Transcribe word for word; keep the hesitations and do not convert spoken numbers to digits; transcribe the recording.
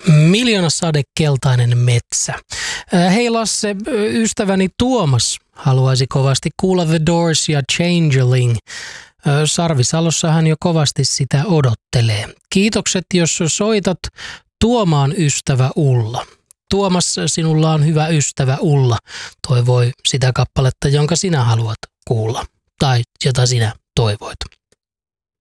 Miljoona sade, keltainen metsä. Hei Lasse, ystäväni Tuomas haluaisi kovasti kuulla The Doors ja Changeling. Sarvisalossa hän jo kovasti sitä odottelee. Kiitokset, jos soitat Tuomaan ystävä Ulla. Tuomas, sinulla on hyvä ystävä Ulla. Toivoi sitä kappaletta, jonka sinä haluat kuulla. Tai jota sinä toivoit.